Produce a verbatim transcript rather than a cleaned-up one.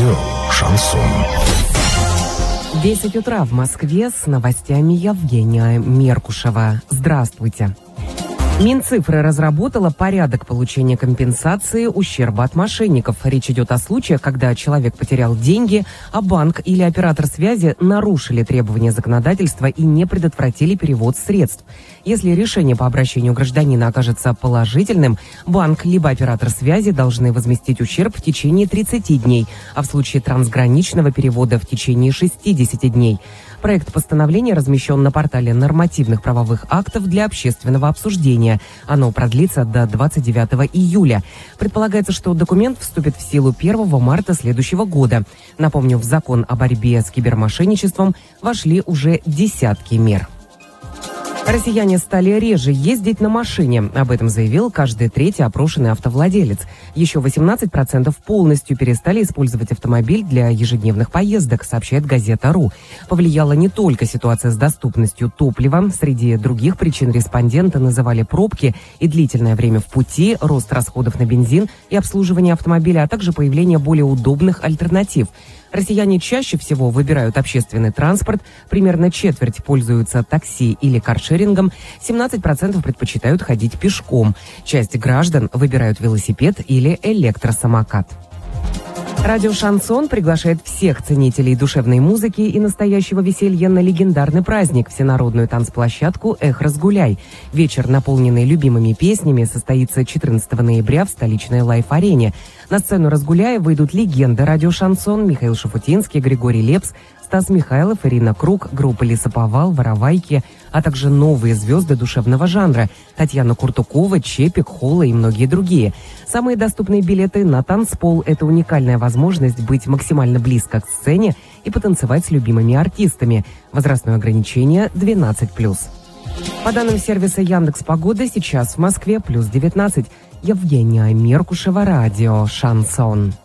Радио «Шансон». десять утра в Москве, с новостями Евгения Меркушева. Здравствуйте. Минцифры разработала порядок получения компенсации ущерба от мошенников. Речь идет о случаях, когда человек потерял деньги, а банк или оператор связи нарушили требования законодательства и не предотвратили перевод средств. Если решение по обращению гражданина окажется положительным, банк либо оператор связи должны возместить ущерб в течение тридцати дней, а в случае трансграничного перевода в течение шестидесяти дней. Проект постановления размещен на портале нормативных правовых актов для общественного обсуждения. Оно продлится до двадцать девятого июля. Предполагается, что документ вступит в силу первого марта следующего года. Напомню, в закон о борьбе с кибермошенничеством вошли уже десятки мер. Россияне стали реже ездить на машине. Об этом заявил каждый третий опрошенный автовладелец. Еще восемнадцать процентов полностью перестали использовать автомобиль для ежедневных поездок, сообщает газета.ру. Повлияла не только ситуация с доступностью топлива. Среди других причин респонденты называли пробки и длительное время в пути, рост расходов на бензин и обслуживание автомобиля, а также появление более удобных альтернатив. Россияне чаще всего выбирают общественный транспорт, примерно четверть пользуются такси или каршерингом, семнадцать процентов предпочитают ходить пешком. Часть граждан выбирают велосипед или электросамокат. Радио «Шансон» приглашает всех ценителей душевной музыки и настоящего веселья на легендарный праздник – всенародную танцплощадку «Эх, разгуляй». Вечер, наполненный любимыми песнями, состоится четырнадцатого ноября в столичной лайф-арене. На сцену «Разгуляя» выйдут легенды радио «Шансон» Михаил Шафутинский, Григорий Лепс, Стас Михайлов, Ирина Круг, группа «Лесоповал», «Воровайки», а также новые звезды душевного жанра – Татьяна Куртукова, Чепик, Холла и многие другие. Самые доступные билеты на танцпол – это уникальная возможность быть максимально близко к сцене и потанцевать с любимыми артистами. Возрастное ограничение – двенадцать плюс. По данным сервиса Яндекс.Погода, сейчас в Москве плюс девятнадцать. Евгения Меркушева, радио «Шансон».